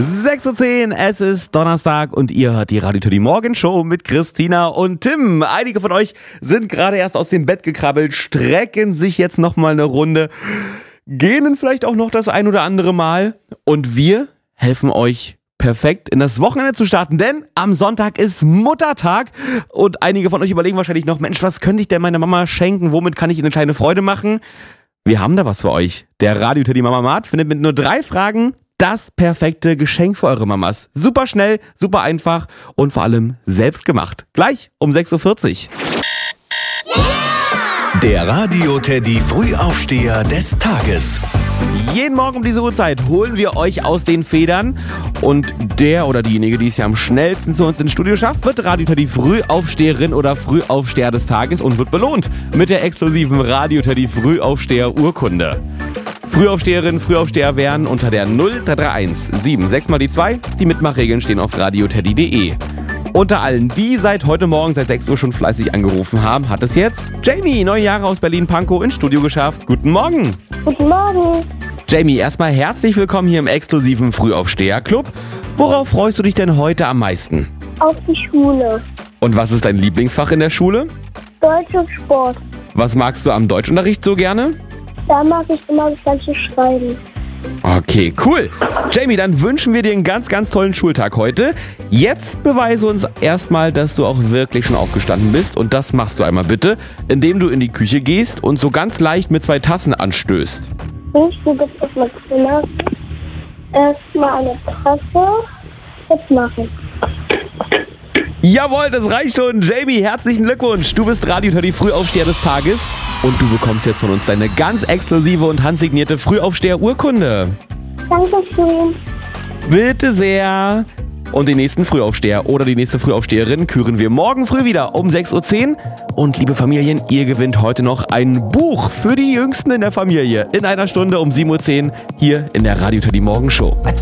6:10 Uhr, es ist Donnerstag und ihr hört die Radio Teddy Morgenshow mit Christina und Tim. Einige von euch sind gerade erst aus dem Bett gekrabbelt, strecken sich jetzt nochmal eine Runde, gähnen vielleicht auch noch das ein oder andere Mal und wir helfen euch perfekt in das Wochenende zu starten, denn am Sonntag ist Muttertag und einige von euch überlegen wahrscheinlich noch, Mensch, was könnte ich denn meiner Mama schenken, womit kann ich ihr eine kleine Freude machen? Wir haben da was für euch. Der Radio Teddy Mama Mart findet mit nur 3 Fragen das perfekte Geschenk für eure Mamas. Super schnell, super einfach und vor allem selbst gemacht. Gleich um 6:40 Uhr. Der Radio Teddy Frühaufsteher des Tages. Jeden Morgen um diese Uhrzeit holen wir euch aus den Federn und der oder diejenige, die es ja am schnellsten zu uns ins Studio schafft, wird Radio Teddy Frühaufsteherin oder Frühaufsteher des Tages und wird belohnt mit der exklusiven Radio Teddy Frühaufsteher Urkunde. Frühaufsteherin, Frühaufsteher werden unter der 0331 76 mal die 2. Die Mitmachregeln stehen auf radioteddy.de. Unter allen, die seit heute Morgen seit 6 Uhr schon fleißig angerufen haben, hat es jetzt Jamie, 9 Jahre aus Berlin-Pankow, ins Studio geschafft. Guten Morgen. Guten Morgen. Jamie, erstmal herzlich willkommen hier im exklusiven Frühaufsteher-Club. Worauf freust du dich denn heute am meisten? Auf die Schule. Und was ist dein Lieblingsfach in der Schule? Deutsch und Sport. Was magst du am Deutschunterricht so gerne? Da mag ich immer das ganze Schreiben. Okay, cool. Jamie, dann wünschen wir dir einen ganz, ganz tollen Schultag heute. Jetzt beweise uns erstmal, dass du auch wirklich schon aufgestanden bist. Und das machst du einmal bitte, indem du in die Küche gehst und so ganz leicht mit 2 Tassen anstößt. Du gibst das mal Kinder. Erstmal eine Tasse. Jetzt machen. Jawohl, das reicht schon. Jamie, herzlichen Glückwunsch. Du bist Radio Teddy Frühaufsteher des Tages und du bekommst jetzt von uns deine ganz exklusive und handsignierte Frühaufsteher-Urkunde. Dankeschön. Bitte sehr. Und den nächsten Frühaufsteher oder die nächste Frühaufsteherin küren wir morgen früh wieder um 6:10 Uhr. Und liebe Familien, ihr gewinnt heute noch ein Buch für die Jüngsten in der Familie in einer Stunde um 7:10 Uhr hier in der Radio Teddy Morgenshow.